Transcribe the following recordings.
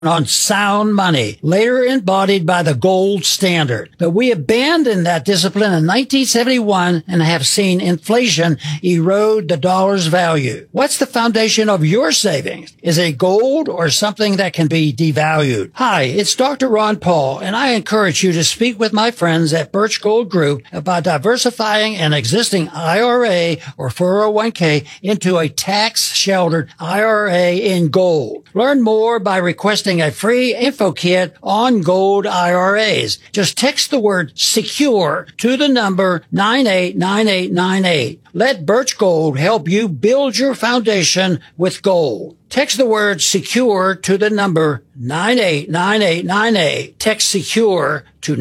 on sound money, later embodied by the gold standard. But we abandoned that discipline in 1971 and have seen inflation erode the dollar's value. What's the foundation of your savings? Is it gold or something that can be devalued? Hi, it's Dr. Ron Paul, and I encourage you to speak with my friends at Birch Gold Group about diversifying an existing IRA or 401k into a tax-sheltered IRA in gold. Learn more by requesting a free info kit on gold IRAs. Just text the word SECURE to the number 989898. Let Birch Gold help you build your foundation with gold. Text the word SECURE to the number 989898. Text SECURE to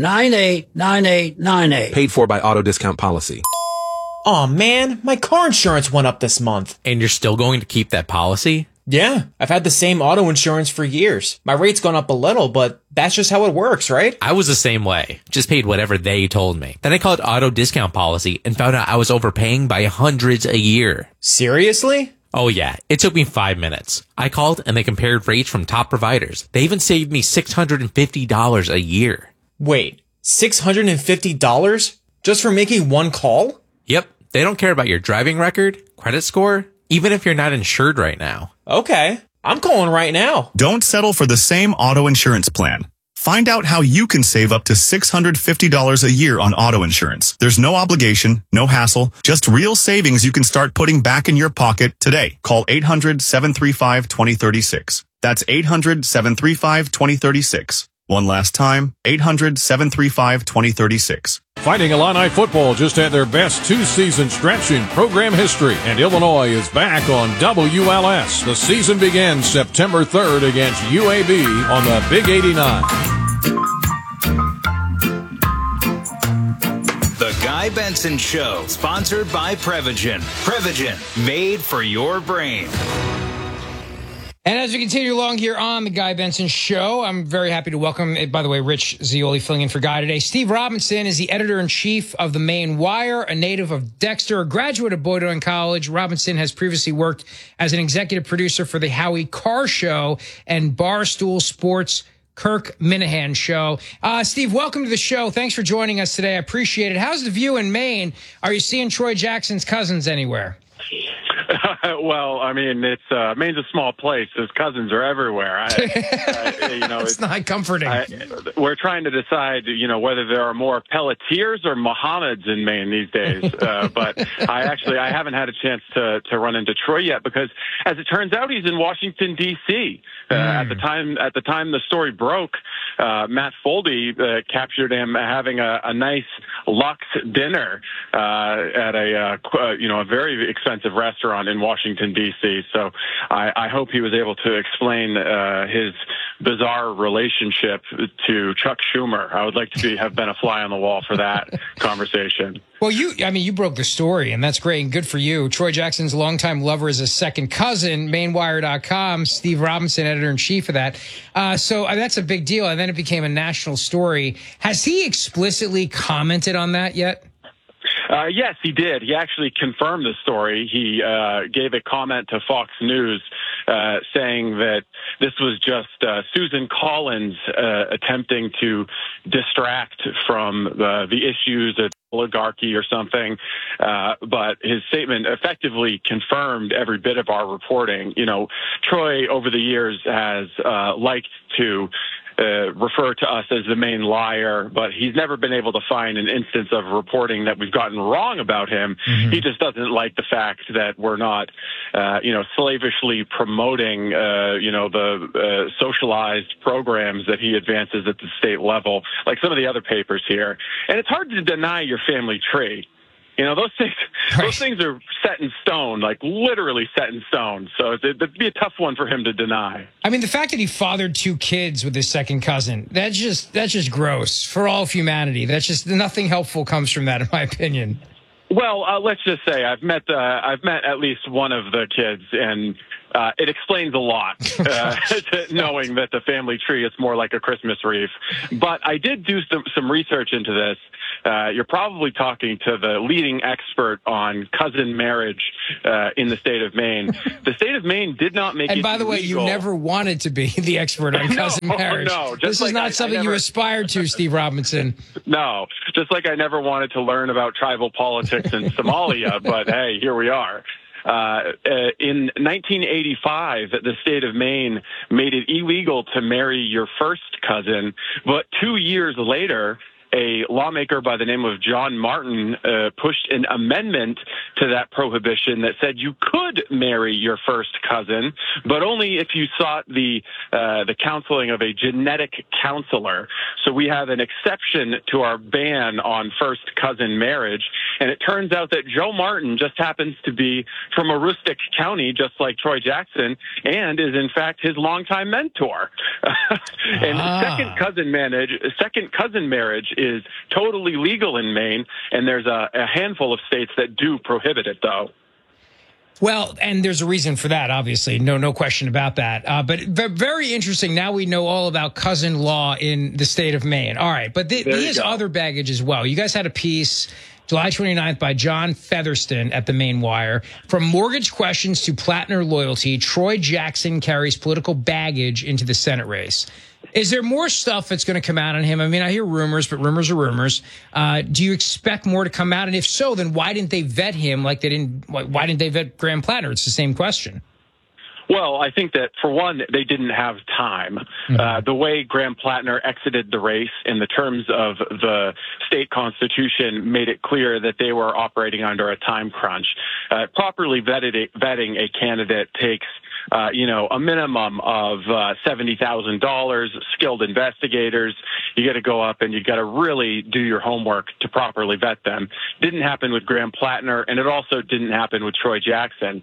989898. Paid for by Auto Discount Policy. Aw, man, my car insurance went up this month. And you're still going to keep that policy? Yeah, I've had the same auto insurance for years. My rate's gone up a little, but that's just how it works, right? I was the same way. Just paid whatever they told me. Then I called Auto Discount Policy and found out I was overpaying by hundreds a year. Seriously? Oh yeah, it took me 5 minutes. I called and they compared rates from top providers. They even saved me $650 a year. Wait, $650? Just for making one call? Yep, they don't care about your driving record, credit score, even if you're not insured right now. Okay, I'm calling right now. Don't settle for the same auto insurance plan. Find out how you can save up to $650 a year on auto insurance. There's no obligation, no hassle, just real savings you can start putting back in your pocket today. Call 800-735-2036. That's 800-735-2036. One last time, 800-735-2036. Fighting Illini football just had their best two-season stretch in program history, and Illinois is back on WLS. The season begins September 3rd against UAB on the Big 89. The Guy Benson Show, sponsored by Prevagen. Prevagen, made for your brain. And as we continue along here on the Guy Benson Show, I'm very happy to welcome, by the way, Rich Zeoli filling in for Guy today. Steve Robinson is the editor-in-chief of the Maine Wire, a native of Dexter, a graduate of Bowdoin College. Robinson has previously worked as an executive producer for the Howie Carr Show and Barstool Sports' Kirk Minahan Show. Steve, welcome to the show. Thanks for joining us today. I appreciate it. How's the view in Maine? Are you seeing Troy Jackson's cousins anywhere? Well, I mean, Maine's a small place. His cousins are everywhere. It's not comforting. We're trying to decide, whether there are more Pelletiers or Mohammeds in Maine these days. But I haven't had a chance to run into Troy yet because, as it turns out, he's in Washington D.C. At the time the story broke, Matt Foldy captured him having a nice luxe dinner at a very expensive restaurant in Washington D.C. So I hope he was able to explain his bizarre relationship to Chuck Schumer. I would like to have been a fly on the wall for that conversation. Well, you broke the story, and that's great and good for you. Troy Jackson's longtime lover is a second cousin, MaineWire.com, Steve Robinson, editor-in-chief of that. So that's a big deal, and then it became a national story. Has he explicitly commented on that yet? Yes, he did. He actually confirmed the story. He gave a comment to Fox News saying that this was just Susan Collins attempting to distract from the issues of oligarchy or something. But his statement effectively confirmed every bit of our reporting. Troy over the years has liked to refer to us as the Maine liar, but he's never been able to find an instance of reporting that we've gotten wrong about him. Mm-hmm. He just doesn't like the fact that we're not, slavishly promoting, the socialized programs that he advances at the state level, like some of the other papers here. And it's hard to deny your family tree. Those things are set in stone, like literally set in stone. So it'd be a tough one for him to deny. I mean, the fact that he fathered two kids with his second cousin, that's just gross for all of humanity. That's just nothing helpful comes from that, in my opinion. Well, let's just say I've met at least one of the kids, and It explains a lot, knowing that the family tree is more like a Christmas wreath. But I did do some research into this. You're probably talking to the leading expert on cousin marriage in the state of Maine. The state of Maine did not make it And by the way, you never wanted to be the expert on cousin marriage. No, this is not something you aspired to, Steve Robinson. No, just like I never wanted to learn about tribal politics in Somalia, but hey, here we are. In 1985, the state of Maine made it illegal to marry your first cousin, but 2 years later, a lawmaker by the name of John Martin pushed an amendment to that prohibition that said you could marry your first cousin, but only if you sought the counseling of a genetic counselor. So we have an exception to our ban on first cousin marriage, and it turns out that Joe Martin just happens to be from Aroostook County, just like Troy Jackson, and is in fact his longtime mentor. And second cousin marriage is totally legal in Maine, and there's a handful of states that do prohibit it, though. Well, and there's a reason for that, obviously. No question about that. But very interesting. Now we know all about cousin law in the state of Maine. All right. But he has other baggage as well. You guys had a piece July 29th by John Featherston at the Maine Wire. From mortgage questions to Plattner loyalty, Troy Jackson carries political baggage into the Senate race. Is there more stuff that's going to come out on him? I mean, I hear rumors, but rumors are rumors. Do you expect more to come out? And if so, then why didn't they vet him like they didn't? Why didn't they vet Graham Plattner? It's the same question. Well, I think that, for one, they didn't have time. The way Graham Plattner exited the race in the terms of the state constitution made it clear that they were operating under a time crunch. Properly vetting a candidate takes a minimum of $70,000, skilled investigators. You got to go up and you got to really do your homework to properly vet them. Didn't happen with Graham Plattner, and it also didn't happen with Troy Jackson.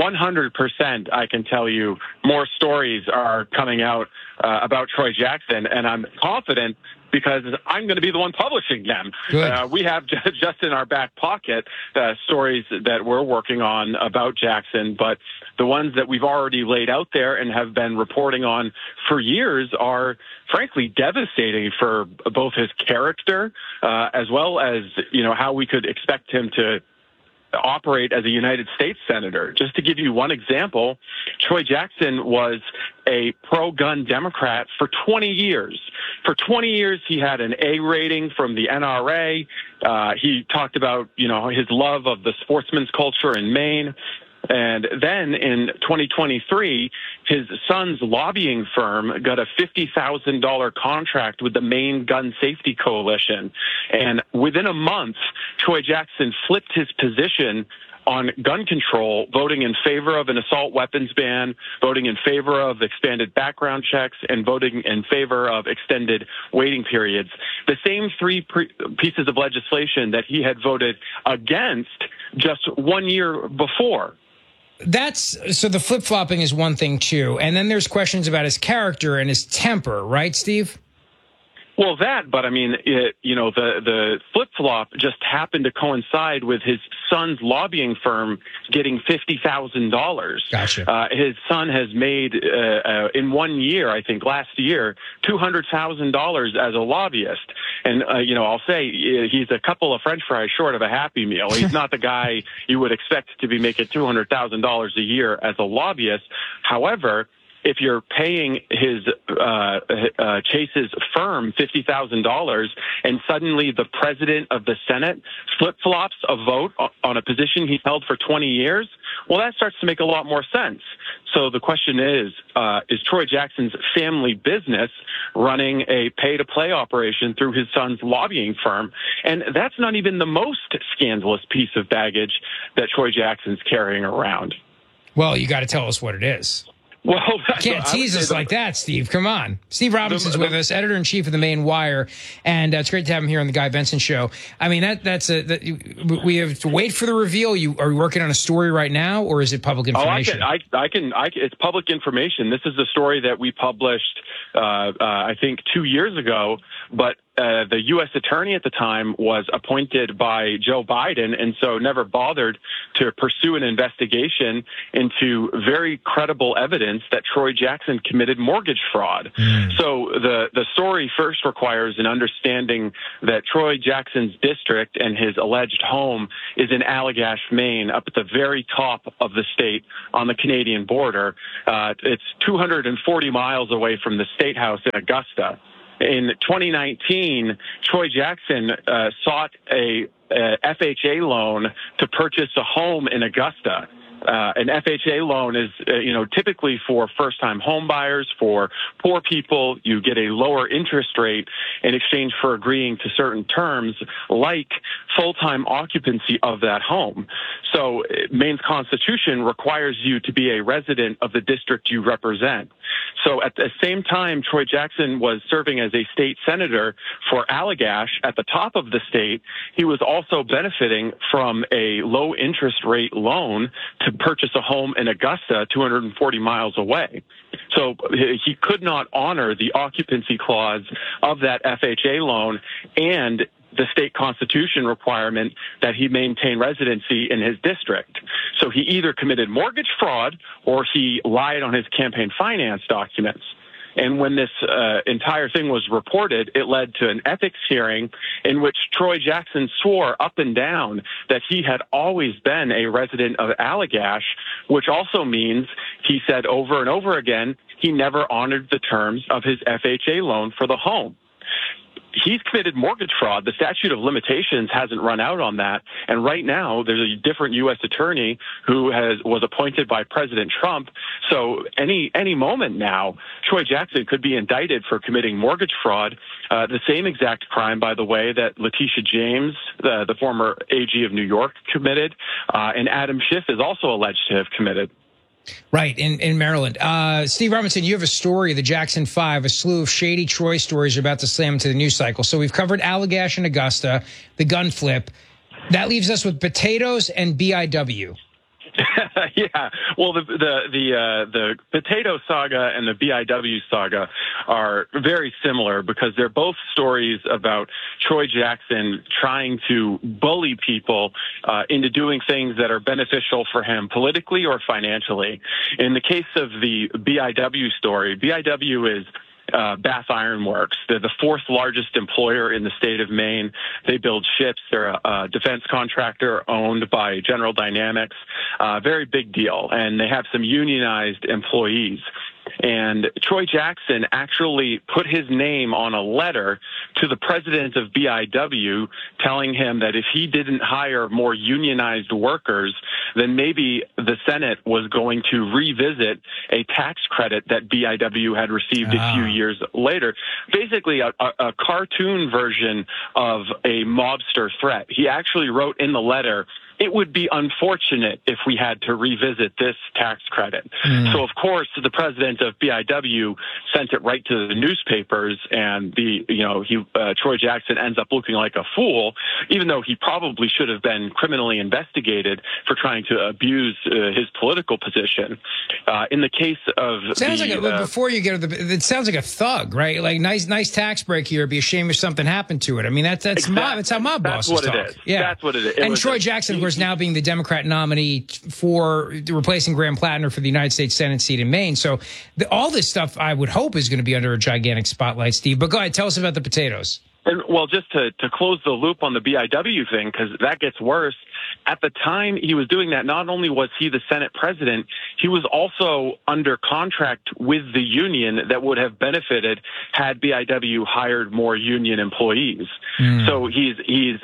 100%, I can tell you, more stories are coming out about Troy Jackson, and I'm confident because I'm going to be the one publishing them. We have just in our back pocket stories that we're working on about Jackson, but the ones that we've already laid out there and have been reporting on for years are frankly devastating for both his character as well as, how we could expect him to operate as a United States senator. Just to give you one example, Troy Jackson was a pro-gun Democrat for 20 years. For 20 years, he had an A rating from the NRA. He talked about, his love of the sportsman's culture in Maine. And then in 2023, his son's lobbying firm got a $50,000 contract with the Maine Gun Safety Coalition. And within a month, Troy Jackson flipped his position on gun control, voting in favor of an assault weapons ban, voting in favor of expanded background checks, and voting in favor of extended waiting periods. The same three pieces of legislation that he had voted against just 1 year before. So the flip-flopping is one thing, too. And then there's questions about his character and his temper, right, Steve? Well, but I mean, the flip-flop just happened to coincide with his son's lobbying firm getting $50,000. Gotcha. His son has made, in 1 year, I think last year, $200,000 as a lobbyist. And, I'll say he's a couple of French fries short of a Happy Meal. He's not the guy you would expect to be making $200,000 a year as a lobbyist. However, if you're paying his Chase's firm $50,000 and suddenly the president of the Senate flip-flops a vote on a position he's held for 20 years, well, that starts to make a lot more sense. So the question is Troy Jackson's family business running a pay-to-play operation through his son's lobbying firm? And that's not even the most scandalous piece of baggage that Troy Jackson's carrying around. Well, you got to tell us what it is. Well, you can't tease us like that, Steve. Come on. Steve Robinson's with us, editor-in-chief of the Maine Wire, and it's great to have him here on the Guy Benson Show. I mean, we have to wait for the reveal. Are you working on a story right now, or is it public information? It's public information. This is the story that we published, I think, 2 years ago, but the U.S. attorney at the time was appointed by Joe Biden, and so never bothered to pursue an investigation into very credible evidence that Troy Jackson committed mortgage fraud. So the story first requires an understanding that Troy Jackson's district and his alleged home is in Allagash, Maine, up at the very top of the state on the Canadian border. It's 240 miles away from the State House in Augusta. In 2019, Troy Jackson sought a FHA loan to purchase a home in Augusta. An FHA loan is, typically for first-time home buyers, for poor people. You get a lower interest rate in exchange for agreeing to certain terms, like full-time occupancy of that home. So Maine's Constitution requires you to be a resident of the district you represent. So at the same time, Troy Jackson was serving as a state senator for Allagash at the top of the state. He was also benefiting from a low interest rate loan to purchase a home in Augusta, 240 miles away. So he could not honor the occupancy clause of that FHA loan and the state constitution requirement that he maintain residency in his district. So he either committed mortgage fraud or he lied on his campaign finance documents. And when this entire thing was reported, it led to an ethics hearing in which Troy Jackson swore up and down that he had always been a resident of Allagash, which also means, he said over and over again, he never honored the terms of his FHA loan for the home. He's committed mortgage fraud. The statute of limitations hasn't run out on that. And right now, there's a different U.S. attorney who was appointed by President Trump. So any moment now, Troy Jackson could be indicted for committing mortgage fraud, the same exact crime, by the way, that Letitia James, the former AG of New York, committed, and Adam Schiff is also alleged to have committed. Right, in Maryland. Steve Robinson, you have a story, the Jackson Five, a slew of shady Troy stories are about to slam into the news cycle. So we've covered Allagash and Augusta, the gun flip. That leaves us with potatoes and BIW. Yeah, well, the potato saga and the BIW saga are very similar because they're both stories about Troy Jackson trying to bully people into doing things that are beneficial for him politically or financially. In the case of the BIW story, BIW is Bath Iron Works. They're the fourth largest employer in the state of Maine. They build ships. They're a defense contractor owned by General Dynamics. Very big deal. And they have some unionized employees. And Troy Jackson actually put his name on a letter to the president of BIW telling him that if he didn't hire more unionized workers, then maybe the Senate was going to revisit a tax credit that BIW had received a few years later. Basically, a cartoon version of a mobster threat. He actually wrote in the letter, "It would be unfortunate if we had to revisit this tax credit." So, of course, the president of BIW sent it right to the newspapers, and Troy Jackson ends up looking like a fool, even though he probably should have been criminally investigated for trying to abuse his political position. In the case of before you get to it sounds like a thug, right? Like nice tax break here. It'd be a shame if something happened to it. I mean, that's how mob bosses talk. That's what it is. Yeah, that's what it is. And Troy Jackson, of course, now being the Democrat nominee for replacing Graham Plattner for the United States Senate seat in Maine. So all this stuff, I would hope, is going to be under a gigantic spotlight, Steve. But go ahead, tell us about the potatoes. And, well, just to close the loop on the BIW thing, because that gets worse, at the time he was doing that, not only was he the Senate president, he was also under contract with the union that would have benefited had BIW hired more union employees. So he's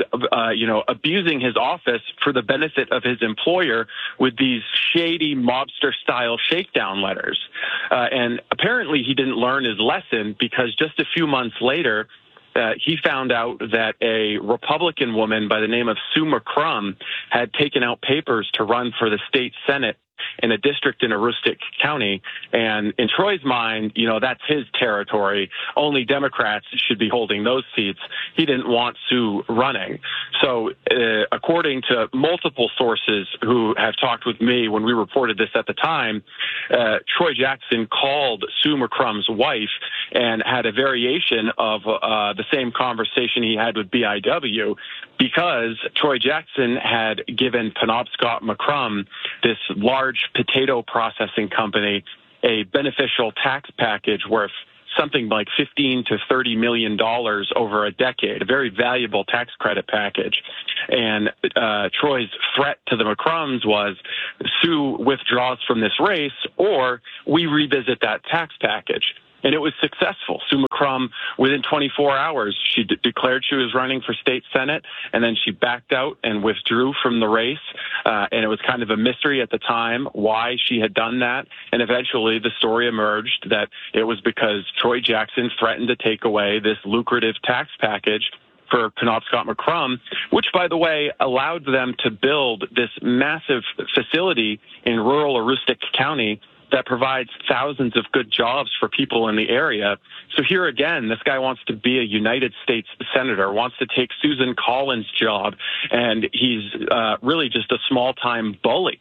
abusing his office for the benefit of his employer with these shady mobster-style shakedown letters. And apparently he didn't learn his lesson because just a few months later, he found out that a Republican woman by the name of Sue McCrum had taken out papers to run for the state Senate in a district in Aroostook County. And in Troy's mind, that's his territory. Only Democrats should be holding those seats. He didn't want Sue running. So according to multiple sources who have talked with me when we reported this at the time, Troy Jackson called Sue McCrum's wife and had a variation of the same conversation he had with BIW, because Troy Jackson had given Penobscot McCrum, this large potato processing company, a beneficial tax package worth something like $15 to $30 million over a decade, a very valuable tax credit package. And Troy's threat to the McCrums was, Sue withdraws from this race or we revisit that tax package. And it was successful. Sue McCrum, within 24 hours, she declared she was running for state senate, and then she backed out and withdrew from the race. And it was kind of a mystery at the time why she had done that. And eventually the story emerged that it was because Troy Jackson threatened to take away this lucrative tax package for Penobscot McCrum, which, by the way, allowed them to build this massive facility in rural Aroostook County that provides thousands of good jobs for people in the area. So here again, this guy wants to be a United States senator, wants to take Susan Collins' job, and he's really just a small-time bully.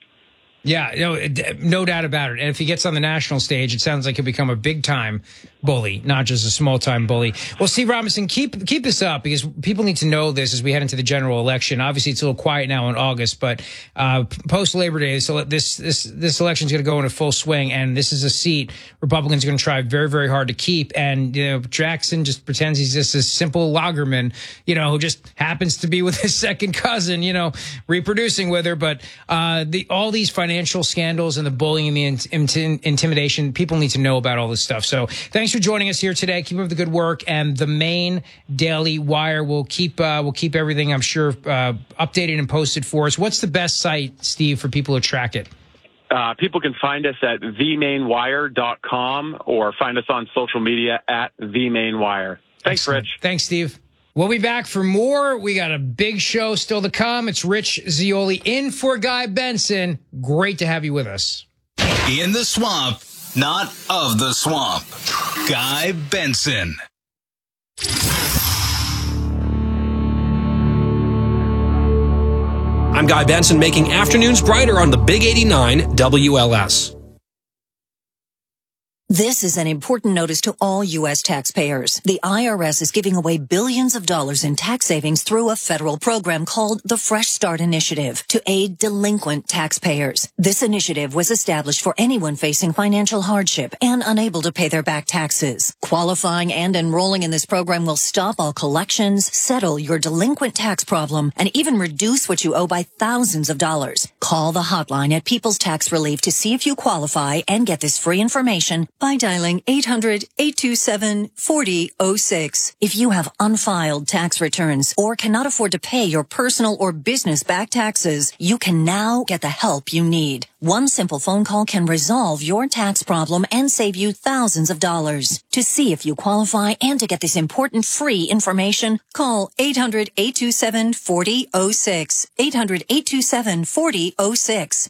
Yeah, no doubt about it. And if he gets on the national stage, it sounds like he'll become a big-time bully, not just a small-time bully. Well, Steve Robinson, keep this up, because people need to know this as we head into the general election. Obviously, it's a little quiet now in August, but post-Labor Day, so this election is going to go into full swing, and this is a seat Republicans are going to try very, very hard to keep. And Jackson just pretends he's just a simple loggerman, who just happens to be with his second cousin, reproducing with her. But all these financial scandals and the bullying and the intimidation, people need to know about all this stuff. So thanks for joining us here today. Keep up the good work, and the Maine Daily Wire will keep everything, I'm sure, updated and posted for us. What's the best site, Steve, for people to track it? People can find us at themainwire.com or find us on social media at themainwire. Thanks, excellent. Rich. Thanks, Steve. We'll be back for more. We got a big show still to come. It's Rich Zeoli in for Guy Benson. Great to have you with us. In the swamp, not of the swamp. Guy Benson. I'm Guy Benson, making afternoons brighter on the Big 89 WLS. This is an important notice to all U.S. taxpayers. The IRS is giving away billions of dollars in tax savings through a federal program called the Fresh Start Initiative to aid delinquent taxpayers. This initiative was established for anyone facing financial hardship and unable to pay their back taxes. Qualifying and enrolling in this program will stop all collections, settle your delinquent tax problem, and even reduce what you owe by thousands of dollars. Call the hotline at People's Tax Relief to see if you qualify and get this free information by dialing 800-827-4006. If you have unfiled tax returns or cannot afford to pay your personal or business back taxes, you can now get the help you need. One simple phone call can resolve your tax problem and save you thousands of dollars. To see if you qualify and to get this important free information, call 800-827-4006. 800-827-4006.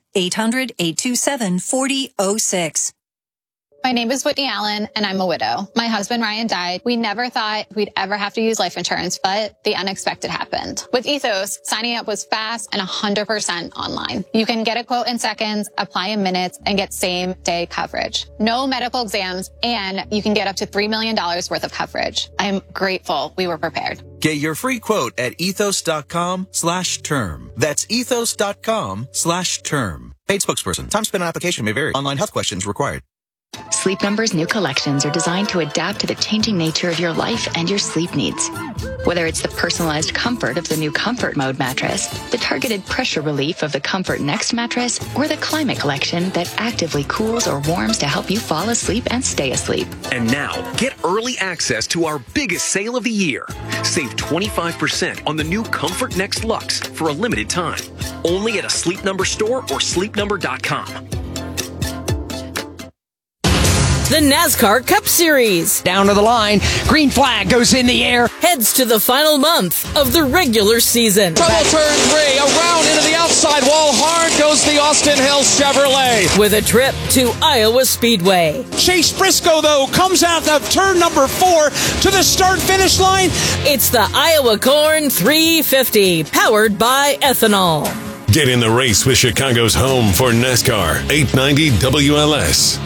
800-827-4006. My name is Whitney Allen, and I'm a widow. My husband, Ryan, died. We never thought we'd ever have to use life insurance, but the unexpected happened. With Ethos, signing up was fast and 100% online. You can get a quote in seconds, apply in minutes, and get same-day coverage. No medical exams, and you can get up to $3 million worth of coverage. I'm grateful we were prepared. Get your free quote at ethos.com/term. That's ethos.com/term. Paid spokesperson. Time spent on application may vary. Online health questions required. Sleep Number's new collections are designed to adapt to the changing nature of your life and your sleep needs. Whether it's the personalized comfort of the new Comfort Mode mattress, the targeted pressure relief of the Comfort Next mattress, or the Climate Collection that actively cools or warms to help you fall asleep and stay asleep. And now, get early access to our biggest sale of the year. Save 25% on the new Comfort Next Luxe for a limited time. Only at a Sleep Number store or sleepnumber.com. The NASCAR Cup Series. Down to the line. Green flag goes in the air. Heads to the final month of the regular season. Trouble turn 3. Around into the outside wall. Hard goes the Austin Hill Chevrolet. With a trip to Iowa Speedway. Chase Briscoe, though, comes out of turn number 4 to the start-finish line. It's the Iowa Corn 350, powered by ethanol. Get in the race with Chicago's home for NASCAR, 890 WLS.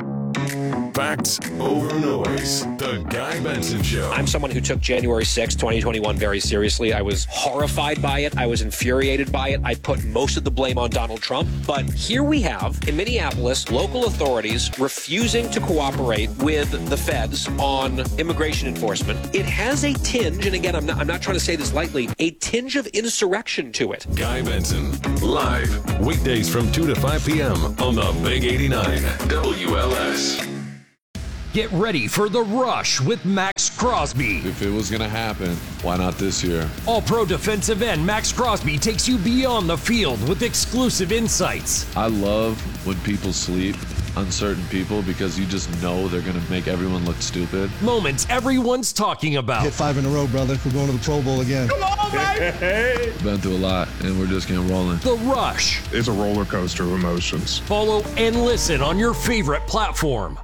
Facts over noise. The Guy Benson Show. I'm someone who took January 6, 2021 very seriously. I was horrified by it. I was infuriated by it. I put most of the blame on Donald Trump. But here we have, in Minneapolis, local authorities refusing to cooperate with the feds on immigration enforcement. It has a tinge, and again, I'm not trying to say this lightly, a tinge of insurrection to it. Guy Benson, live, weekdays from 2 to 5 p.m. on the Big 89 WLS. Get ready for The Rush with Max Crosby. If it was going to happen, why not this year? All-pro defensive end Max Crosby takes you beyond the field with exclusive insights. I love when people sleep on certain people because you just know they're going to make everyone look stupid. Moments everyone's talking about. Hit 5 in a row, brother. We're going to the Pro Bowl again. Come on, baby! Been through a lot, and we're just getting rolling. The Rush. It's a roller coaster of emotions. Follow and listen on your favorite platform.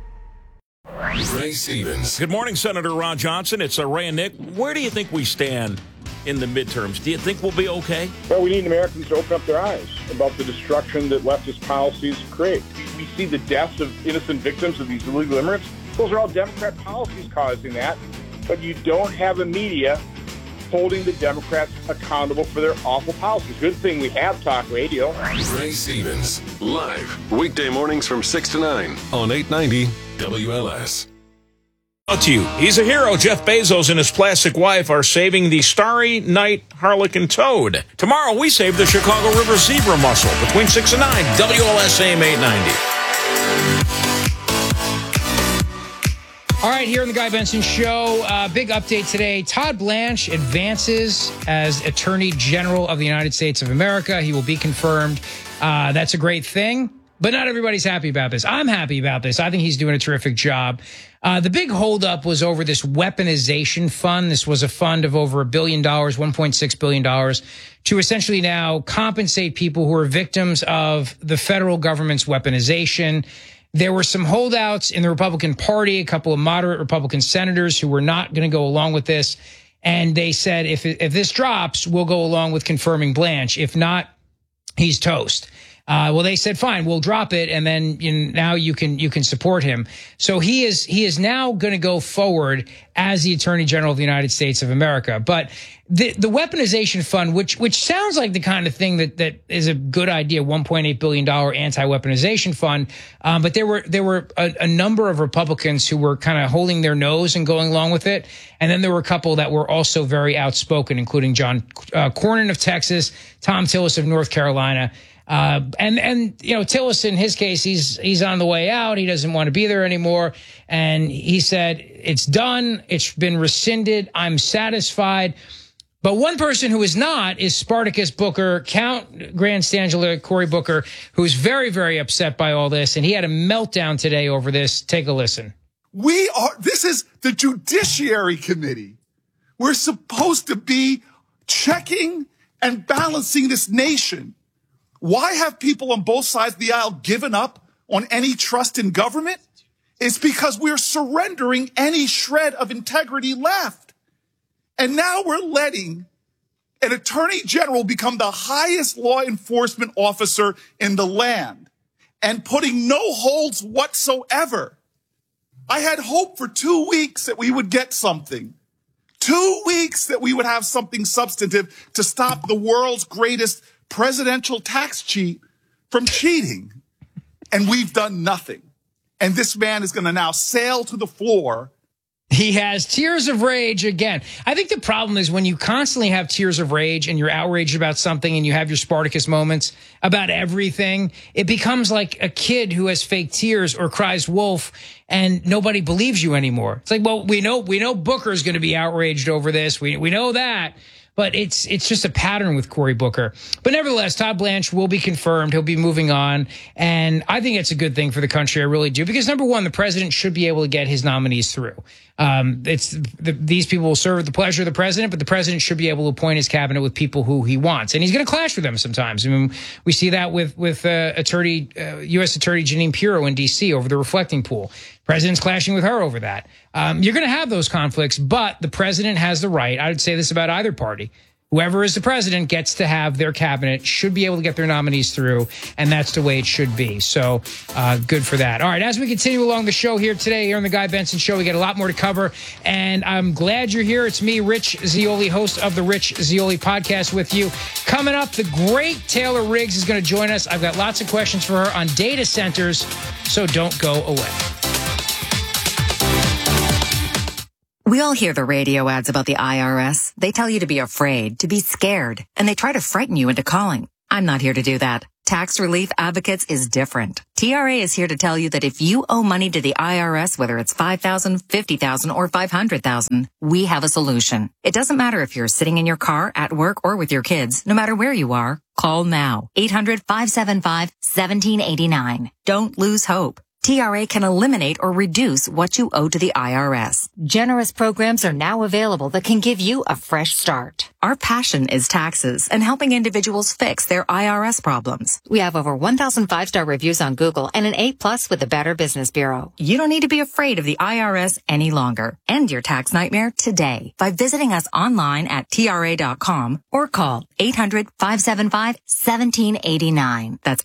Ray Stevens. Good morning, Senator Ron Johnson. It's Ray and Nick. Where do you think we stand in the midterms? Do you think we'll be okay? Well, we need Americans to open up their eyes about the destruction that leftist policies create. We see the deaths of innocent victims of these illegal immigrants. Those are all Democrat policies causing that. But you don't have a media holding the Democrats accountable for their awful policies. Good thing we have talk radio. Ray Stevens, live, weekday mornings from 6 to 9 on 890 WLS. To you. He's a hero. Jeff Bezos and his plastic wife are saving the Starry Night Harlequin toad. Tomorrow, we save the Chicago River zebra mussel between 6 and 9. WLS AM 890. All right, here on the Guy Benson Show, big update today. Todd Blanche advances as Attorney General of the United States of America. He will be confirmed. That's a great thing, but not everybody's happy about this. I'm happy about this. I think he's doing a terrific job. The big holdup was over this weaponization fund. This was a fund of over $1 billion, $1.6 billion, to essentially now compensate people who are victims of the federal government's weaponization. There were some holdouts in the Republican Party, a couple of moderate Republican senators who were not going to go along with this. And they said, if this drops, we'll go along with confirming Blanche. If not, he's toast. Well, they said, fine, we'll drop it. And then now you can support him. So he is now going to go forward as the Attorney General of the United States of America. But the weaponization fund, which sounds like the kind of thing that is a good idea, $1.8 billion anti-weaponization fund. But there were a number of Republicans who were kind of holding their nose and going along with it. And then there were a couple that were also very outspoken, including John Cornyn of Texas, Tom Tillis of North Carolina. And you know, Tillis, in his case, he's on the way out. He doesn't want to be there anymore. And he said, it's done. It's been rescinded. I'm satisfied. But one person who is not is Spartacus Booker, Count Grand Stangela Cory Booker, who's very, very upset by all this. And he had a meltdown today over this. Take a listen. This is the Judiciary Committee. We're supposed to be checking and balancing this nation. Why have people on both sides of the aisle given up on any trust in government? It's because we're surrendering any shred of integrity left. And now we're letting an attorney general become the highest law enforcement officer in the land and putting no holds whatsoever. I had hope for 2 weeks that we would get something. 2 weeks that we would have something substantive to stop the world's greatest presidential tax cheat from cheating. And we've done nothing. And this man is going to now sail to the floor. He has tears of rage again. I think the problem is when you constantly have tears of rage and you're outraged about something and you have your Spartacus moments about everything, it becomes like a kid who has fake tears or cries wolf and nobody believes you anymore. It's like, well, we know Booker is going to be outraged over this. We know that. But it's just a pattern with Cory Booker. But nevertheless, Todd Blanche will be confirmed. He'll be moving on. And I think it's a good thing for the country. I really do. Because number one, the president should be able to get his nominees through. These people will serve at the pleasure of the president, but the president should be able to appoint his cabinet with people who he wants. And he's going to clash with them sometimes. I mean, we see that with U.S. Attorney Jeanine Pirro in D.C. over the reflecting pool. President's clashing with her over that. You're going to have those conflicts, but the president has the right. I would say this about either party. Whoever is the president gets to have their cabinet, should be able to get their nominees through, and that's the way it should be. So good for that. All right, as we continue along the show here today, here on the Guy Benson Show, we got a lot more to cover, and I'm glad you're here. It's me, Rich Zeoli, host of the Rich Zeoli Podcast with you. Coming up, the great Taylor Riggs is going to join us. I've got lots of questions for her on data centers, so don't go away. We all hear the radio ads about the IRS. They tell you to be afraid, to be scared, and they try to frighten you into calling. I'm not here to do that. Tax Relief Advocates is different. TRA is here to tell you that if you owe money to the IRS, whether it's $5,000, $50,000, or $500,000, we have a solution. It doesn't matter if you're sitting in your car, at work, or with your kids. No matter where you are, call now. 800-575-1789. Don't lose hope. TRA can eliminate or reduce what you owe to the IRS. Generous programs are now available that can give you a fresh start. Our passion is taxes and helping individuals fix their IRS problems. We have over 1,000 5-star reviews on Google and an A+ with the Better Business Bureau. You don't need to be afraid of the IRS any longer. End your tax nightmare today by visiting us online at TRA.com or call 800-575-1789. That's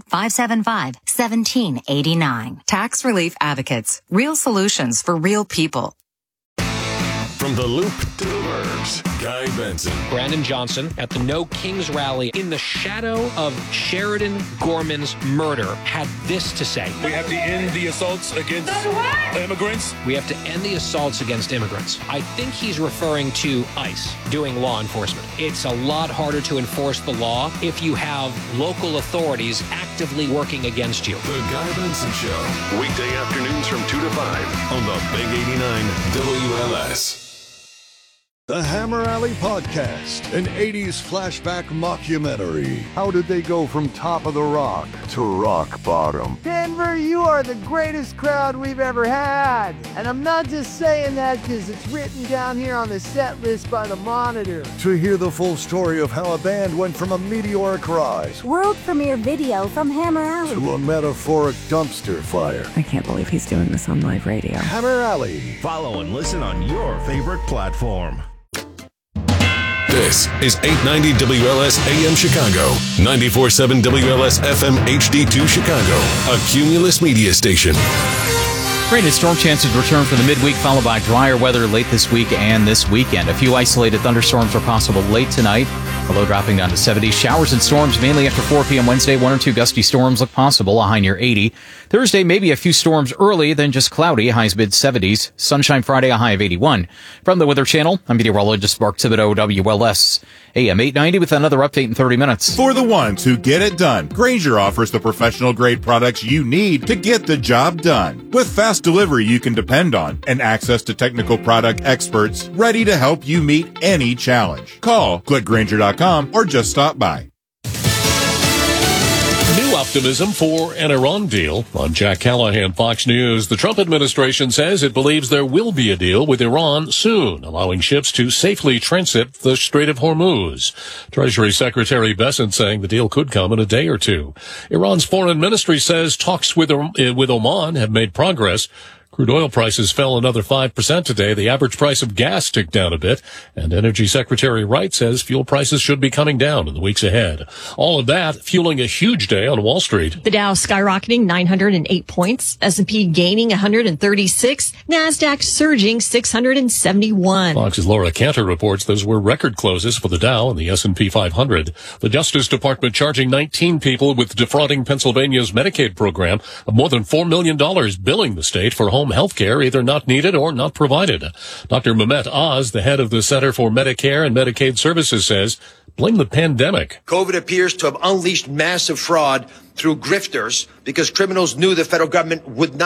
800-575-1789. Tax Relief Advocates. Real solutions for real people. From the Loop to the Burbs, Guy Benson. Brandon Johnson at the No Kings rally in the shadow of Sheridan Gorman's murder had this to say. We have to end the assaults against immigrants. We have to end the assaults against immigrants. I think he's referring to ICE doing law enforcement. It's a lot harder to enforce the law if you have local authorities actively working against you. The Guy Benson Show. Weekday afternoons from 2 to 5 on the Big 89 WLS. The Hammer Alley Podcast, an 80s flashback mockumentary. How did they go from top of the rock to rock bottom? Denver, you are the greatest crowd we've ever had. And I'm not just saying that because it's written down here on the set list by the Monitor. To hear the full story of how a band went from a meteoric rise, world premiere video from Hammer Alley, to a metaphoric dumpster fire. I can't believe he's doing this on live radio. Hammer Alley. Follow and listen on your favorite platform. This is 890 WLS AM Chicago, 94.7 WLS FM HD2 Chicago, a Cumulus media station. Graded storm chances return for the midweek, followed by drier weather late this week and this weekend. A few isolated thunderstorms are possible late tonight. The low dropping down to 70. Showers and storms mainly after 4 p.m. Wednesday. 1 or 2 gusty storms look possible, a high near 80. Thursday, maybe a few storms early, then just cloudy, highs mid-70s. Sunshine Friday, a high of 81. From the Weather Channel, I'm meteorologist Mark Thibodeau, WLS. AM 890 with another update in 30 minutes. For the ones who get it done, Grainger offers the professional-grade products you need to get the job done. With fast delivery you can depend on and access to technical product experts ready to help you meet any challenge. Call, click Grainger.com, or just stop by. New optimism for an Iran deal. I'm Jack Callahan, Fox News. The Trump administration says it believes there will be a deal with Iran soon, allowing ships to safely transit the Strait of Hormuz. Treasury Secretary Bessent saying the deal could come in a day or two. Iran's foreign ministry says talks with Oman have made progress. Crude oil prices fell another 5% today. The average price of gas ticked down a bit. And Energy Secretary Wright says fuel prices should be coming down in the weeks ahead. All of that fueling a huge day on Wall Street. The Dow skyrocketing 908 points. S&P gaining 136. NASDAQ surging 671. Fox's Laura Cantor reports those were record closes for the Dow and the S&P 500. The Justice Department charging 19 people with defrauding Pennsylvania's Medicaid program of more than $4 million, billing the state for home health care either not needed or not provided. Dr. Mehmet Oz, the head of the Center for Medicare and Medicaid Services, says blame the pandemic. COVID appears to have unleashed massive fraud through grifters because criminals knew the federal government would not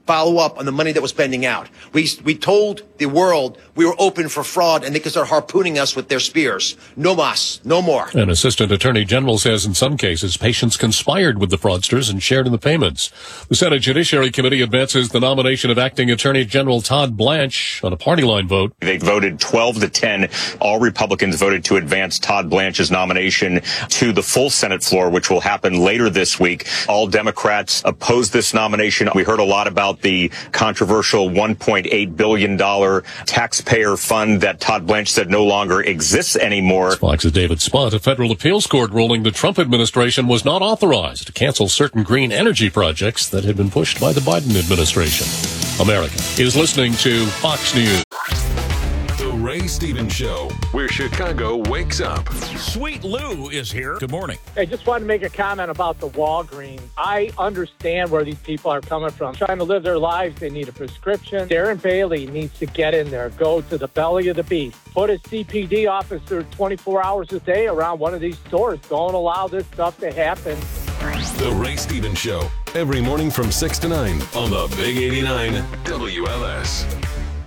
follow up on the money that was spending out. We told the world we were open for fraud, and they could start harpooning us with their spears. No mas, no more. An assistant attorney general says in some cases, patients conspired with the fraudsters and shared in the payments. The Senate Judiciary Committee advances the nomination of acting Attorney General Todd Blanche on a party line vote. They voted 12-10. All Republicans voted to advance Todd Blanche's nomination to the full Senate floor, which will happen later this week. All Democrats opposed this nomination. We heard a lot about the controversial $1.8 billion taxpayer fund that Todd Blanche said no longer exists anymore. Fox's David Spott, a federal appeals court ruling the Trump administration was not authorized to cancel certain green energy projects that had been pushed by the Biden administration. America is listening to Fox News. The Ray Stevens Show, where Chicago wakes up. Sweet Lou is here. Good morning. I just wanted to make a comment about the Walgreens. I understand where these people are coming from. Trying to live their lives, they need a prescription. Darren Bailey needs to get in there, go to the belly of the beast. Put a CPD officer 24 hours a day around one of these stores. Don't allow this stuff to happen. The Ray Stevens Show, every morning from 6 to 9 on the Big 89 WLS.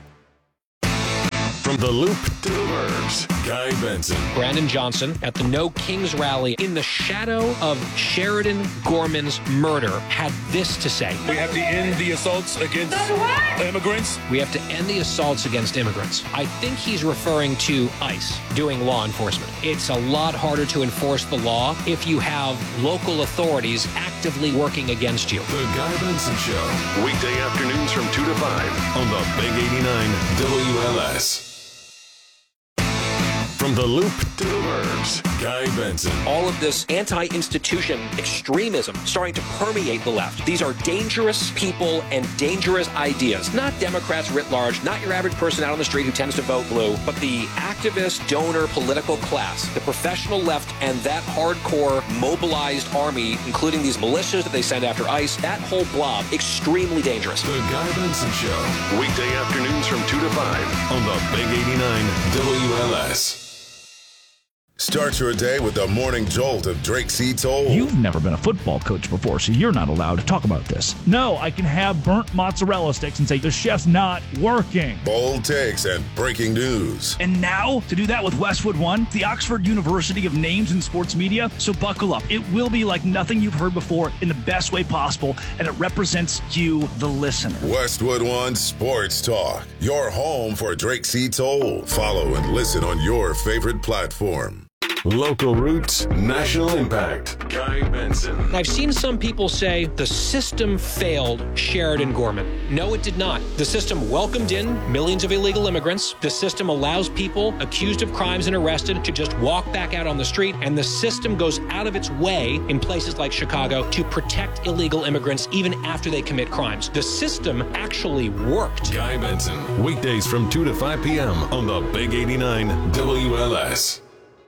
From the Loop to the Burbs, Guy Benson. Brandon Johnson at the No Kings rally in the shadow of Sheridan Gorman's murder had this to say. We have to end the assaults against immigrants. We have to end the assaults against immigrants. I think he's referring to ICE doing law enforcement. It's a lot harder to enforce the law if you have local authorities actively working against you. The Guy Benson Show, weekday afternoons from 2 to 5 on the Big 89 WLS. From the Loop to the Burbs, Guy Benson. All of this anti-institution extremism starting to permeate the left. These are dangerous people and dangerous ideas. Not Democrats writ large, not your average person out on the street who tends to vote blue, but the activist, donor, political class, the professional left, and that hardcore mobilized army, including these militias that they send after ICE, that whole blob, extremely dangerous. The Guy Benson Show, weekday afternoons from 2 to 5 on the Big 89 WLS. Start your day with the morning jolt of Drake C. Toll. You've never been a football coach before, so you're not allowed to talk about this. No, I can have burnt mozzarella sticks and say the chef's not working. Bold takes and breaking news. And now, to do that with Westwood One, the Oxford University of names in sports media. So buckle up. It will be like nothing you've heard before in the best way possible, and it represents you, the listener. Westwood One Sports Talk, your home for Drake C. Toll. Follow and listen on your favorite platform. Local roots, national impact. Guy Benson. I've seen some people say the system failed Sheridan Gorman. No, it did not. The system welcomed in millions of illegal immigrants. The system allows people accused of crimes and arrested to just walk back out on the street. And the system goes out of its way in places like Chicago to protect illegal immigrants even after they commit crimes. The system actually worked. Guy Benson, weekdays from 2 to 5 p.m. on the Big 89 WLS.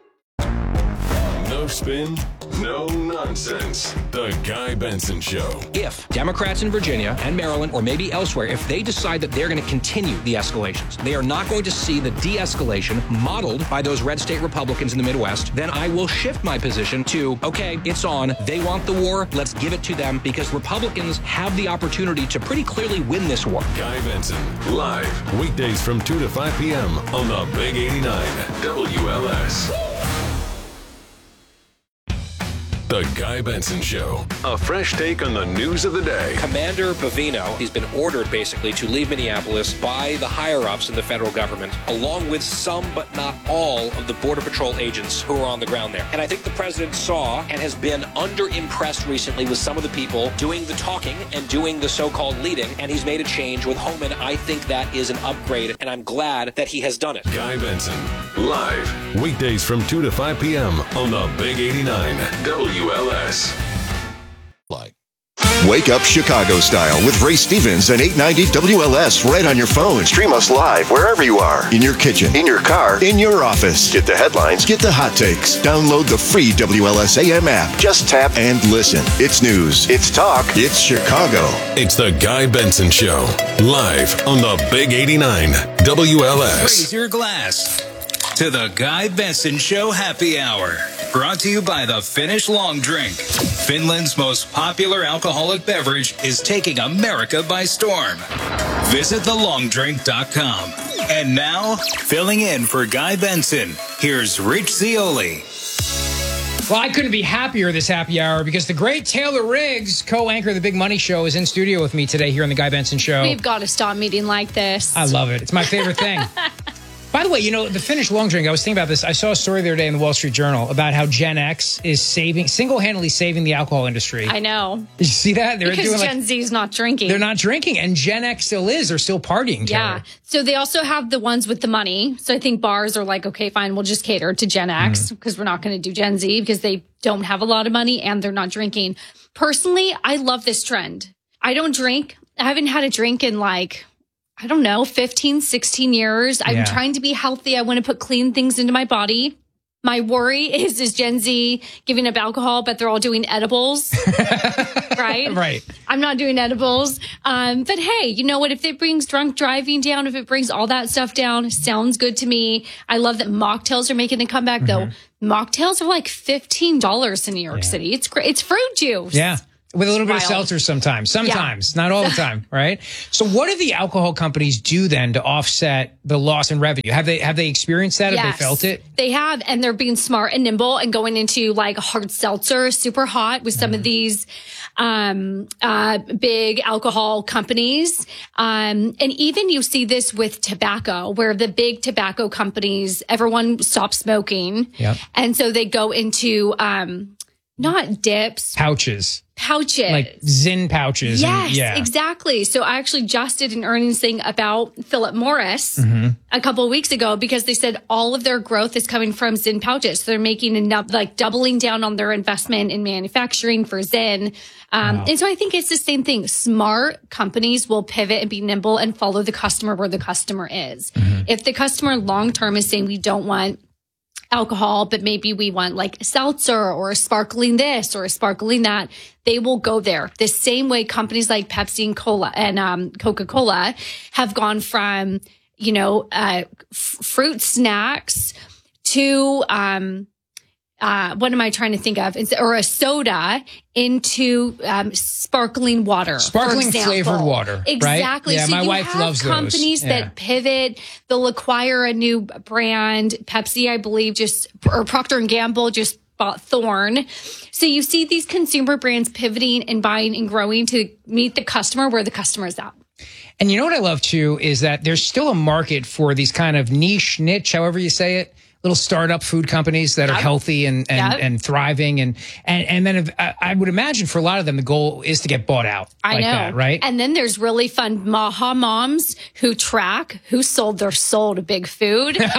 No spin, no nonsense. The Guy Benson Show. If Democrats in Virginia and Maryland, or maybe elsewhere, if they decide that they're going to continue the escalations, they are not going to see the de-escalation modeled by those red state Republicans in the Midwest, then I will shift my position to, okay, it's on. They want the war. Let's give it to them, because Republicans have the opportunity to pretty clearly win this war. Guy Benson, live, weekdays from 2 to 5 p.m. on the Big 89 WLS. The Guy Benson Show. A fresh take on the news of the day. Commander Bovino, he's been ordered basically to leave Minneapolis by the higher-ups in the federal government, along with some but not all of the Border Patrol agents who are on the ground there. And I think the president saw and has been under-impressed recently with some of the people doing the talking and doing the so-called leading, and he's made a change with Homan. I think that is an upgrade, and I'm glad that he has done it. Guy Benson, live, weekdays from 2 to 5 p.m. on the Big 89 WLS. Wake up Chicago style with Ray Stevens and 890 WLS right on your phone. Stream us live wherever you are. In your kitchen, in your car, in your office. Get the headlines, get the hot takes. Download the free WLS AM app. Just tap and listen. It's news, it's talk, it's Chicago. It's the Guy Benson Show, live on the Big 89 WLS. Raise your glass to the Guy Benson Show Happy Hour. Brought to you by the Finnish Long Drink. Finland's most popular alcoholic beverage is taking America by storm. Visit thelongdrink.com. And now, filling in for Guy Benson, here's Rich Zeoli. Well, I couldn't be happier this happy hour because the great Taylor Riggs, co-anchor of the Big Money Show, is in studio with me today here on the Guy Benson Show. We've got to stop meeting like this. I love it. It's my favorite thing. By the way, the Finnish long drink, I was thinking about this. I saw a story the other day in the Wall Street Journal about how Gen X is single-handedly saving the alcohol industry. I know. Did you see that? Because Gen Z is not drinking. They're not drinking, and Gen X still is. They're still partying, Taylor. Yeah. So they also have the ones with the money. So I think bars are like, okay, fine, we'll just cater to Gen X because we're not going to do Gen Z because they don't have a lot of money and they're not drinking. Personally, I love this trend. I don't drink. I haven't had a drink in 15, 16 years. I'm trying to be healthy. I want to put clean things into my body. My worry is Gen Z giving up alcohol, but they're all doing edibles. Right? Right. I'm not doing edibles. But hey, you know what? If it brings drunk driving down, if it brings all that stuff down, sounds good to me. I love that mocktails are making a comeback, though. Mocktails are like $15 in New York City. It's great. It's fruit juice. Yeah. With a little bit of seltzer sometimes, not all the time, right? So what do the alcohol companies do then to offset the loss in revenue? Have they experienced that? Yes, have they felt it? They have, and they're being smart and nimble and going into like hard seltzer, super hot with some of these big alcohol companies. And even you see this with tobacco, where the big tobacco companies, everyone stops smoking. Yep. And so they go into not dips. Pouches. Like Zyn pouches. Yes, exactly. So I actually just did an earnings thing about Philip Morris a couple of weeks ago because they said all of their growth is coming from Zyn pouches. So they're making enough, doubling down on their investment in manufacturing for Zyn. And so I think it's the same thing. Smart companies will pivot and be nimble and follow the customer where the customer is. If the customer long-term is saying we don't want alcohol, but maybe we want like seltzer or a sparkling this or a sparkling that, they will go there. The same way companies like Pepsi and Cola and Coca-Cola have gone from, fruit snacks to what am I trying to think of? Or a soda into sparkling water. Sparkling flavored water. Exactly. Right? Yeah, so my wife loves those. Companies that pivot, they'll acquire a new brand. Pepsi, I believe, or Procter & Gamble just bought Thorn. So you see these consumer brands pivoting and buying and growing to meet the customer where the customer is at. And you know what I love too is that there's still a market for these kind of niche, however you say it, little startup food companies that are healthy and thriving. And then I would imagine for a lot of them, the goal is to get bought out. I know. That, right? And then there's really fun Maha moms who track who sold their soul to big food. So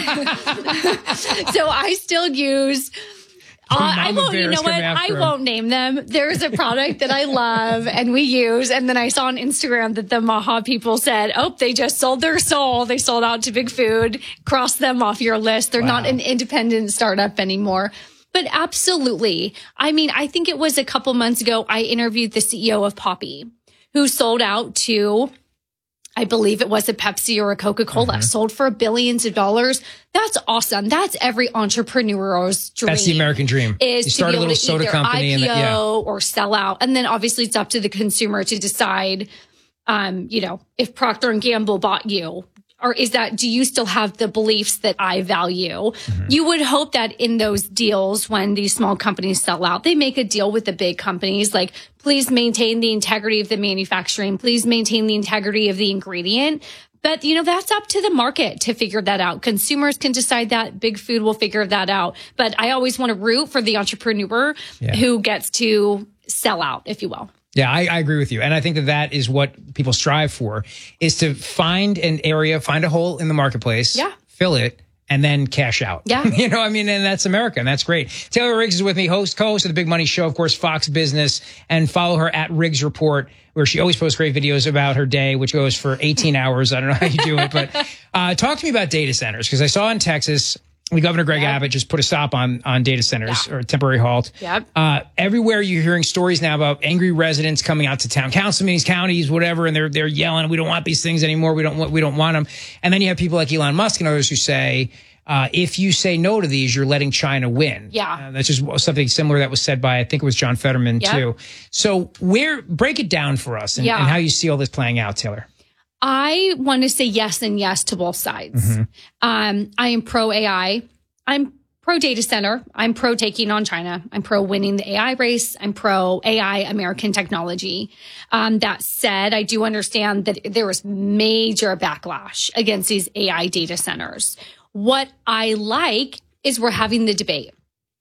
I still use... I won't name them. There's a product that I love and we use. And then I saw on Instagram that the Maha people said, they just sold their soul. They sold out to big food. Cross them off your list. They're not an independent startup anymore. But absolutely. I mean, I think it was a couple months ago, I interviewed the CEO of Poppi, who sold out to, I believe it was a Pepsi or a Coca-Cola, sold for billions of dollars. That's awesome. That's every entrepreneur's dream. That's the American dream. Is you start to be a little able to soda either company IPO or sell out. And then obviously it's up to the consumer to decide, if Procter & Gamble bought you, or do you still have the beliefs that I value? You would hope that in those deals, when these small companies sell out, they make a deal with the big companies, like, please maintain the integrity of the manufacturing. Please maintain the integrity of the ingredient. But, that's up to the market to figure that out. Consumers can decide that. Big food will figure that out. But I always want to root for the entrepreneur who gets to sell out, if you will. Yeah, I agree with you. And I think that is what people strive for, is to find an area, find a hole in the marketplace, fill it, and then cash out. Yeah. And that's America, and that's great. Taylor Riggs is with me, co-host of The Big Money Show, of course, Fox Business, and follow her at Riggs Report, where she always posts great videos about her day, which goes for 18 hours. I don't know how you do it, but talk to me about data centers, because I saw in Texas, Governor Greg Abbott just put a stop on data centers, or a temporary halt. Everywhere you're hearing stories now about angry residents coming out to town council meetings, counties, whatever, and they're yelling, "We don't want these things anymore. We don't want them." And then you have people like Elon Musk and others who say, if you say no to these, you're letting China win. Yeah. That's just something similar that was said by, I think it was John Fetterman too. So break it down for us and how you see all this playing out, Taylor. I want to say yes and yes to both sides. I am pro AI. I'm pro data center. I'm pro taking on China. I'm pro winning the AI race. I'm pro AI American technology. That said, I do understand that there was major backlash against these AI data centers. What I like is we're having the debate.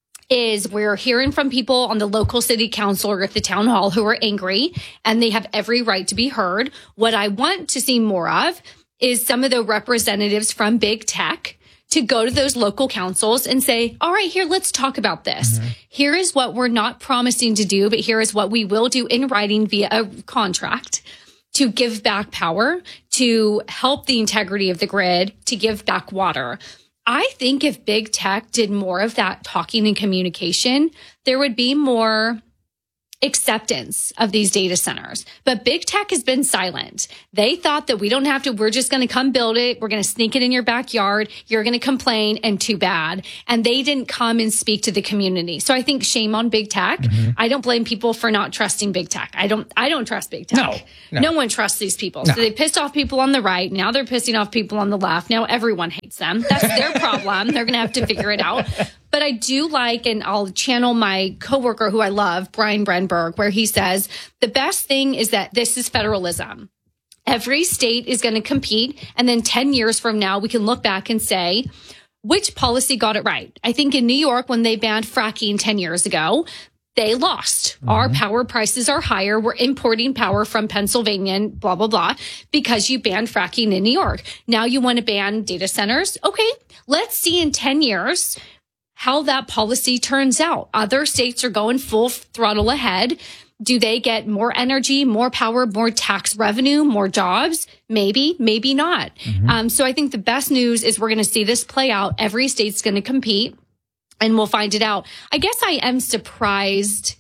Is we're hearing from people on the local city council or at the town hall who are angry, and they have every right to be heard. What I want to see more of is some of the representatives from big tech to go to those local councils and say, all right, here, let's talk about this. Here is what we're not promising to do, but here is what we will do in writing via a contract to give back power, to help the integrity of the grid, to give back water. I think if big tech did more of that talking and communication, there would be more acceptance of these data centers. But big tech has been silent. They thought that we don't have to, we're just going to come build it. We're going to sneak it in your backyard. You're going to complain, and too bad. And they didn't come and speak to the community. So I think shame on big tech. I don't blame people for not trusting big tech. I don't trust big tech. No one trusts these people. So they pissed off people on the right. Now they're pissing off people on the left. Now everyone hates them. That's their problem. They're going to have to figure it out. But I do like, and I'll channel my coworker who I love, Brian Brenberg, where he says, the best thing is that this is federalism. Every state is going to compete. And then 10 years from now, we can look back and say, which policy got it right? I think in New York, when they banned fracking 10 years ago, they lost. Our power prices are higher. We're importing power from Pennsylvania and blah, blah, blah, because you banned fracking in New York. Now you want to ban data centers. Okay, let's see in 10 years how that policy turns out. Other states are going full throttle ahead. Do they get more energy, more power, more tax revenue, more jobs? Maybe, maybe not. So I think the best news is we're going to see this play out. Every state's going to compete, and we'll find it out. I guess I am surprised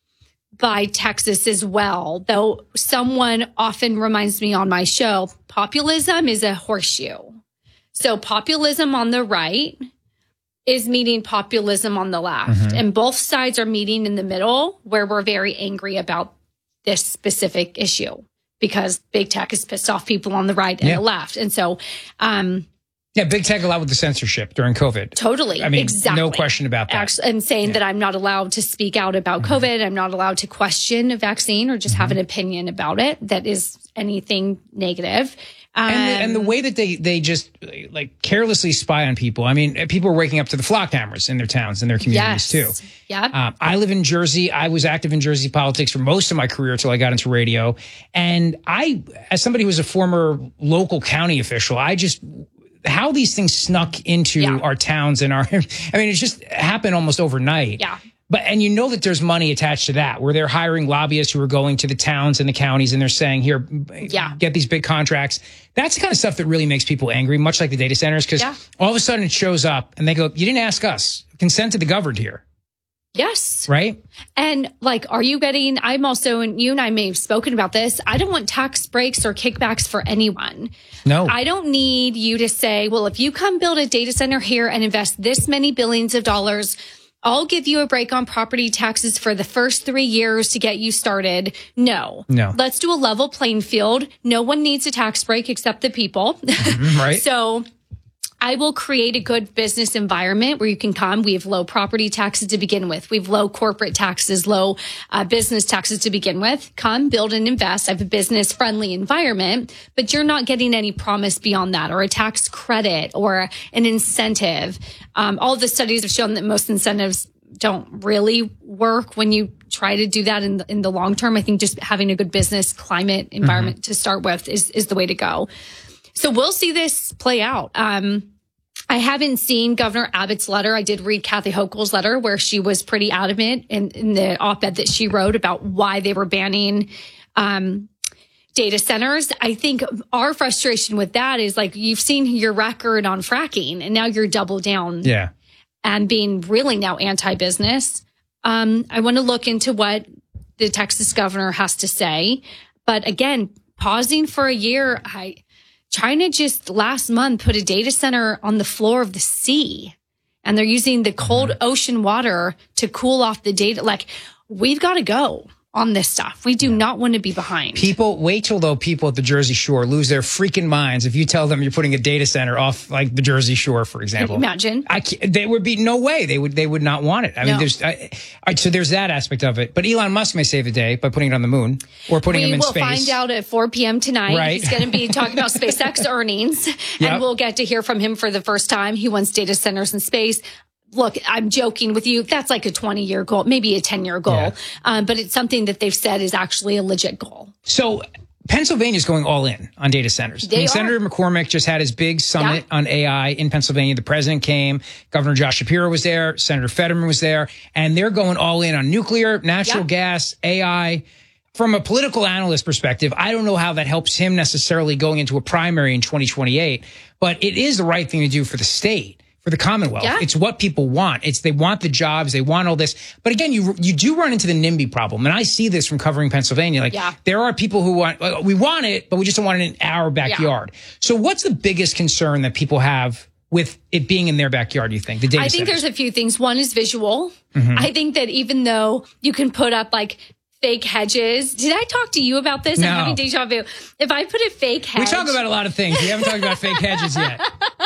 by Texas as well, though someone often reminds me on my show, populism is a horseshoe. So populism on the right is meeting populism on the left. And both sides are meeting in the middle, where we're very angry about this specific issue because big tech has pissed off people on the right and the left. And so, big tech allowed with the censorship during COVID. Totally. I mean, exactly. no question about that. And saying that I'm not allowed to speak out about COVID. I'm not allowed to question a vaccine or just have an opinion about it that is anything negative. And the way that they just like carelessly spy on people. I mean, people are waking up to the flock cameras in their towns and their communities too. Yeah. I live in Jersey. I was active in Jersey politics for most of my career until I got into radio. And I, as somebody who was a former local county official, how these things snuck into our towns and I mean, it just happened almost overnight. Yeah. And you know that there's money attached to that, where they're hiring lobbyists who are going to the towns and the counties and they're saying, here, get these big contracts. That's the kind of stuff that really makes people angry, much like the data centers, because all of a sudden it shows up and they go, you didn't ask us. Consent to the governed here. Yes. Right? And are you getting, I'm also, and you and I may have spoken about this, I don't want tax breaks or kickbacks for anyone. No. I don't need you to say, well, if you come build a data center here and invest this many billions of dollars, I'll give you a break on property taxes for the first 3 years to get you started. No. Let's do a level playing field. No one needs a tax break except the people. Right. So I will create a good business environment where you can come. We have low property taxes to begin with. We have low corporate taxes, low business taxes to begin with. Come, build and invest. I have a business friendly environment, but you're not getting any promise beyond that, or a tax credit or an incentive. All of the studies have shown that most incentives don't really work when you try to do that in the long term. I think just having a good business climate environment to start with is the way to go. So we'll see this play out. I haven't seen Governor Abbott's letter. I did read Kathy Hochul's letter where she was pretty adamant in the op-ed that she wrote about why they were banning data centers. I think our frustration with that is you've seen your record on fracking and now you're double down. Yeah. And being really now anti-business. I want to look into what the Texas governor has to say. But again, pausing for a year, China just last month put a data center on the floor of the sea, and they're using the cold ocean water to cool off the data. Like, we've got to go on this stuff. We do not want to be behind. Wait till people at the Jersey Shore lose their freaking minds if you tell them you're putting a data center off like the Jersey Shore, for example. Can you imagine? There would be no way they would not want it. I mean, so there's that aspect of it. But Elon Musk may save the day by putting it on the moon or putting him in space. We will find out at 4 p.m. tonight. Right. He's going to be talking about SpaceX earnings, and we'll get to hear from him for the first time. He wants data centers in space. Look, I'm joking with you. That's like a 20-year goal, maybe a 10-year goal. Yeah. But it's something that they've said is actually a legit goal. So Pennsylvania's going all in on data centers. Senator McCormick just had his big summit on AI in Pennsylvania. The president came. Governor Josh Shapiro was there. Senator Fetterman was there. And they're going all in on nuclear, natural gas, AI. From a political analyst perspective, I don't know how that helps him necessarily going into a primary in 2028. But it is the right thing to do for the state. For the Commonwealth. Yeah. It's what people want. They want the jobs. They want all this. But again, you do run into the NIMBY problem. And I see this from covering Pennsylvania. There are people who we want it, but we just don't want it in our backyard. Yeah. So what's the biggest concern that people have with it being in their backyard, you think? I think there's a few things. One is visual. Mm-hmm. I think that even though you can put up fake hedges. Did I talk to you about this? No. I'm having deja vu. If I put a fake hedge. We talk about a lot of things. We haven't talked about fake hedges yet.